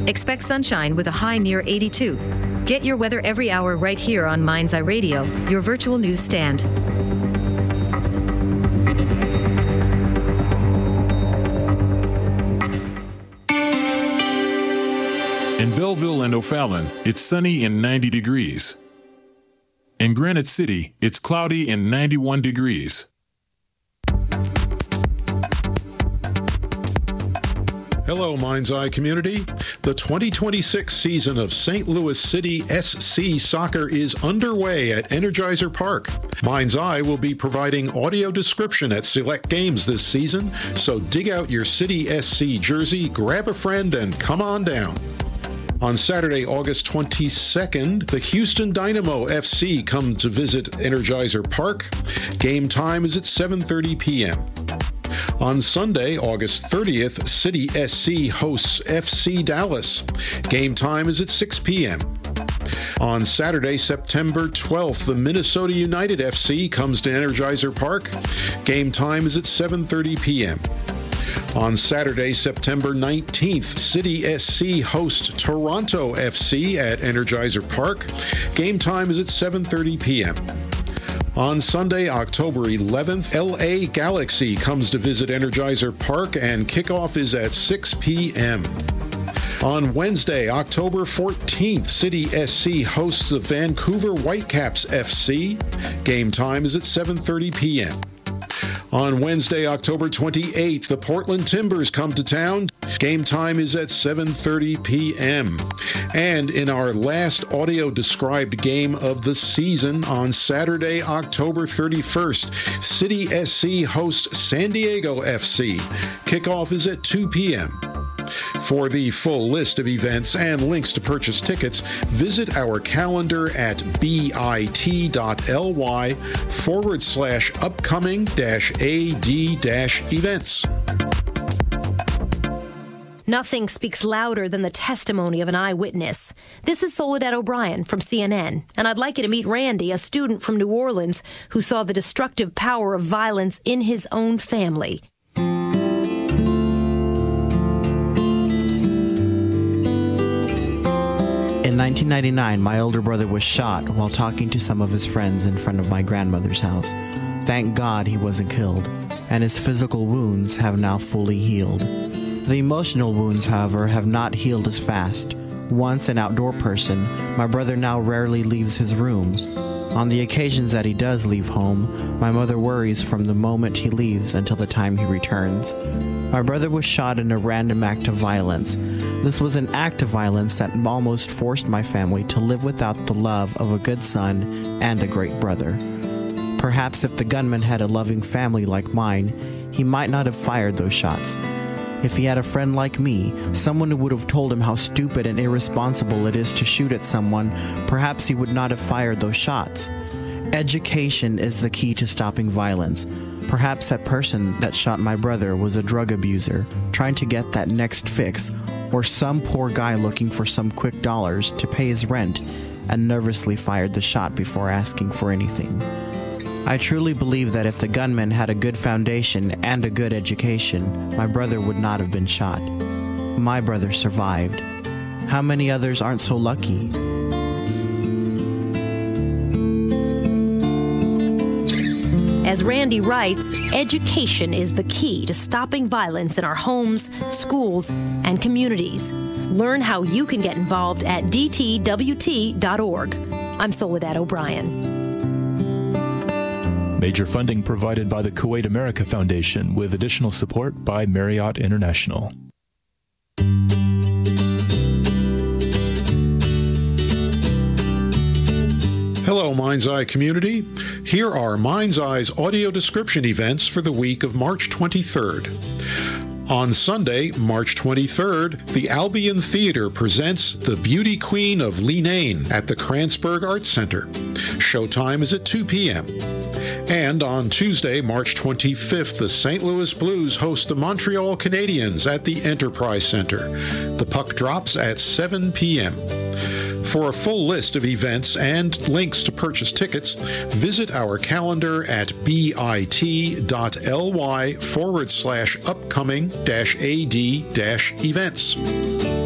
Expect sunshine with a high near 82. Get your weather every hour right here on Mind's Eye Radio, your virtual news stand. In Belleville and O'Fallon, it's sunny and 90 degrees. In Granite City, it's cloudy and 91 degrees. Hello, Mind's Eye community. The 2026 season of St. Louis City SC Soccer is underway at Energizer Park. Mind's Eye will be providing audio description at select games this season, so dig out your City SC jersey, grab a friend, and come on down. On Saturday, August 22nd, the Houston Dynamo FC comes to visit Energizer Park. Game time is at 7:30 p.m. On Sunday, August 30th, City SC hosts FC Dallas. Game time is at 6 p.m. On Saturday, September 12th, the Minnesota United FC comes to Energizer Park. Game time is at 7:30 p.m. On Saturday, September 19th, City SC hosts Toronto FC at Energizer Park. Game time is at 7:30 p.m. On Sunday, October 11th, LA Galaxy comes to visit Energizer Park and kickoff is at 6 p.m. On Wednesday, October 14th, City SC hosts the Vancouver Whitecaps FC. Game time is at 7:30 p.m. On Wednesday, October 28th, the Portland Timbers come to town. Game time is at 7:30 p.m. And in our last audio-described game of the season, on Saturday, October 31st, City SC hosts San Diego FC. Kickoff is at 2 p.m. For the full list of events and links to purchase tickets, visit our calendar at bit.ly/upcoming-ad-events. Nothing speaks louder than the testimony of an eyewitness. This is Soledad O'Brien from CNN, and I'd like you to meet Randy, a student from New Orleans who saw the destructive power of violence in his own family. In 1999, my older brother was shot while talking to some of his friends in front of my grandmother's house. Thank God he wasn't killed, and his physical wounds have now fully healed. The emotional wounds, however, have not healed as fast. Once an outdoor person, my brother now rarely leaves his room. On the occasions that he does leave home, my mother worries from the moment he leaves until the time he returns. My brother was shot in a random act of violence. This was an act of violence that almost forced my family to live without the love of a good son and a great brother. Perhaps if the gunman had a loving family like mine, he might not have fired those shots. If he had a friend like me, someone who would have told him how stupid and irresponsible it is to shoot at someone, perhaps he would not have fired those shots. Education is the key to stopping violence. Perhaps that person that shot my brother was a drug abuser, trying to get that next fix, or some poor guy looking for some quick dollars to pay his rent and nervously fired the shot before asking for anything. I truly believe that if the gunman had a good foundation and a good education, my brother would not have been shot. My brother survived. How many others aren't so lucky? As Randy writes, education is the key to stopping violence in our homes, schools, and communities. Learn how you can get involved at dtwt.org. I'm Soledad O'Brien. Major funding provided by the Kuwait America Foundation with additional support by Marriott International. Hello, Mind's Eye community. Here are Mind's Eye's audio description events for the week of March 23rd. On Sunday, March 23rd, the Albion Theater presents The Beauty Queen of Leenane at the Kranzberg Arts Center. Showtime is at 2 p.m. And on Tuesday, March 25th, the St. Louis Blues host the Montreal Canadiens at the Enterprise Center. The puck drops at 7 p.m. For a full list of events and links to purchase tickets, visit our calendar at bit.ly/upcoming-ad-events.